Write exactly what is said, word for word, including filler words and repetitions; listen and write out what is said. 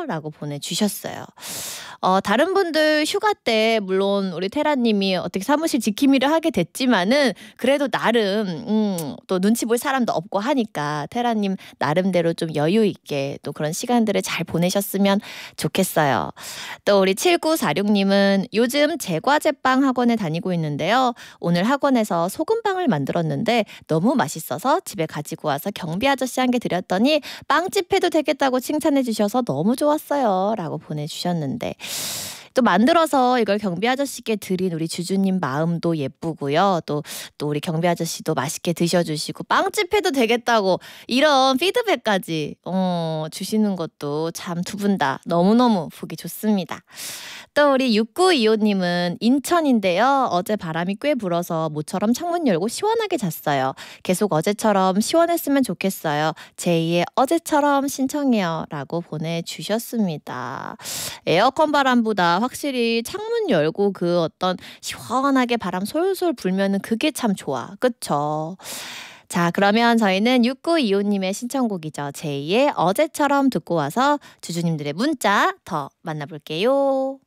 라고 보내주셨어요. 어, 다른 분들 휴가 때 물론 우리 테라님이 어떻게 사무실 지킴이를 하게 됐지만은 그래도 나름 음, 또 눈치 볼 사람도 없고 하니까 테라님 나름대로 좀 여유 있게 또 그런 시간들을 잘 보내셨으면 좋겠어요. 또 우리 칠구사육님은 요즘 제과제빵 학원에 다니고 있는데요. 오늘 학원에서 소금빵을 만들었는데 너무 맛있어서 집에 가지고 와서 경비 아저씨한테 드렸더니 빵집 해도 되겠다고 칭찬해 주셔서 너무 좋았어요 라고 보내주셨는데 또 만들어서 이걸 경비 아저씨께 드린 우리 주주님 마음도 예쁘고요. 또, 또 우리 경비 아저씨도 맛있게 드셔주시고 빵집 해도 되겠다고 이런 피드백까지 어, 주시는 것도 참 두 분 다 너무너무 보기 좋습니다. 또 우리 육구이오님은 인천인데요. 어제 바람이 꽤 불어서 모처럼 창문 열고 시원하게 잤어요. 계속 어제처럼 시원했으면 좋겠어요. 제이의 어제처럼 신청해요 라고 보내주셨습니다. 에어컨 바람보다 확실히 창문 열고 그 어떤 시원하게 바람 솔솔 불면은 그게 참 좋아. 그쵸? 자, 그러면 저희는 육구이오님의 신청곡이죠. 제이의 어제처럼 듣고 와서 주주님들의 문자 더 만나볼게요.